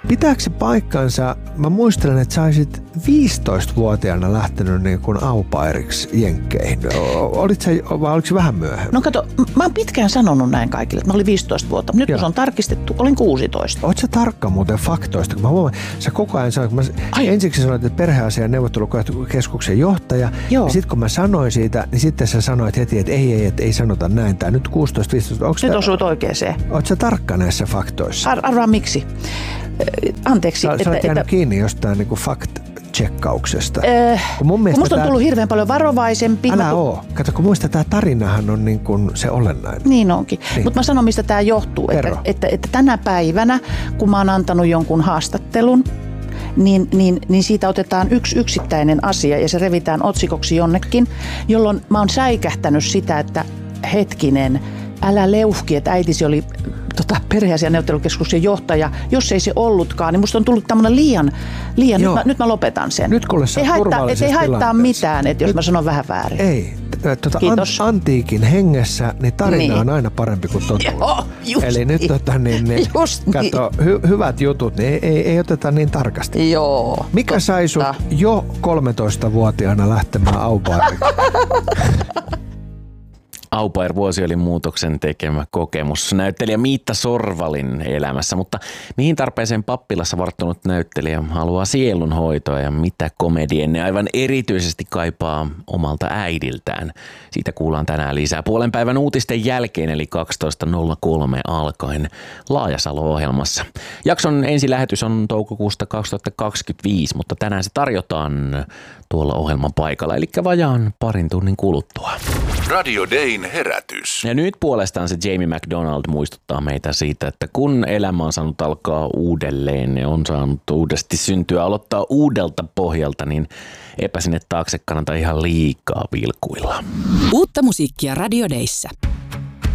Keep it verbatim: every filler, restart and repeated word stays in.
Pitääkö se paikkansa? Mä muistelen, että sä olisit viisitoistavuotiaana lähtenyt niin kuin au pairiksi jenkkeihin. Olit sä, vai oliko se vähän myöhemmin? No kato, mä oon pitkään sanonut näin kaikille, että mä olin viisitoista vuotta. Nyt kun se on tarkistettu, olin kuusitoista. Oot sä tarkka muuten faktoista? Kun mä huomaan, sä koko ajan sanoit, kun mä ensiksi sanoit, että perheasian neuvottelukeskuksen johtaja. Joo. Ja sit kun mä sanoin siitä, niin sitten sä sanoit heti, että ei, ei, että ei sanota näin. Tää nyt kuusitoista viisitoista. Nyt osuit oikeeseen. Oot sä tarkka näissä faktoissa? Ar- arvaa miksi? Anteeksi. Sä, että, sä oot jäänyt että, kiinni jostain niinku fakt-checkauksesta. Äh, kun mun mielestä musta on tullut tää... hirveän paljon varovaisempi. Älä mä... oo. Kato, kun muista tää tarinahan on niin kuin se olennainen. Niin onkin. Niin. Mutta mä sanon, mistä tää johtuu. Että, että, että tänä päivänä, kun mä oon antanut jonkun haastattelun, Niin, niin, niin siitä otetaan yksi yksittäinen asia ja se revitään otsikoksi jonnekin, jolloin mä oon säikähtänyt sitä, että hetkinen, älä leuhki, että äitisi oli tota, perheasian neuvottelukeskuksen johtaja. Jos ei se ollutkaan, niin musta on tullut tämmöinen liian, liian nyt, mä, nyt mä lopetan sen. Nyt kuule sä ei haittaa, et ei haittaa mitään, että jos nyt, mä sanon vähän väärin. Ei. Tuota, an, antiikin hengessä, niin tarina niin. on aina parempi kuin totuus. Joo, just Eli nyt tota, niin, niin, kato, hy, hyvät jutut, niin ei, ei, ei oteta niin tarkasti. Joo, Mikä totta. sai sut jo kolmetoistavuotiaana lähtemään au pairiksi? Au pair-vuosi oli muutoksen tekemä kokemus näyttelijä Miitta Sorvalin elämässä, mutta mihin tarpeeseen pappilassa varttunut näyttelijä haluaa sielunhoitoa ja mitä komedienne aivan erityisesti kaipaa omalta äidiltään? Siitä kuullaan tänään lisää puolen päivän uutisten jälkeen eli kaksitoista nolla kolme alkaen Laajasalo-ohjelmassa. Jakson ensilähetys on toukokuusta kaksituhattakaksikymmentäviisi, mutta tänään se tarjotaan tuolla ohjelman paikalla, eli vajaan parin tunnin kuluttua. Radio Dayn herätys. Ja nyt puolestaan se Jamie McDonald muistuttaa meitä siitä, että kun elämä on saanut alkaa uudelleen ja on saanut uudesti syntyä, aloittaa uudelta pohjalta, niin eipä sinne taakse kannata ihan liikaa vilkuilla. Uutta musiikkia Radio Dayssä.